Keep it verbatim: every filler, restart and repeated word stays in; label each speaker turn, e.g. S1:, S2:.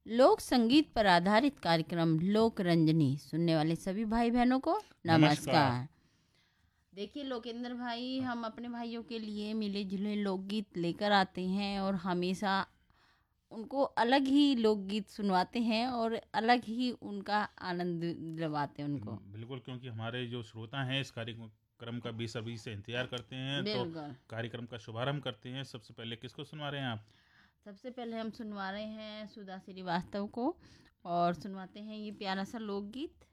S1: लोक संगीत पर आधारित कार्यक्रम लोक रंजनी सुनने वाले सभी भाई बहनों को
S2: नमस्कार।
S1: नमस्कार। देखिए लोकेंद्र भाई, हम अपने भाइयों के लिए मिले जुले लोकगीत लेकर आते हैं और हमेशा उनको अलग ही लोकगीत सुनवाते हैं और अलग ही उनका आनंद दिलवाते हैं उनको।
S2: बिल्कुल, क्योंकि हमारे जो श्रोता हैं इस कार्यक्रम का बेसब्री से इंतजार करते हैं, तो
S1: बिल्कुल।
S2: कार्यक्रम का शुभारंभ करते हैं। सबसे पहले किसको सुनवा रहे हैं आप?
S1: सबसे पहले हम सुनवा रहे हैं सुधा श्रीवास्तव को और सुनवाते हैं ये प्यारा सा लोकगीत।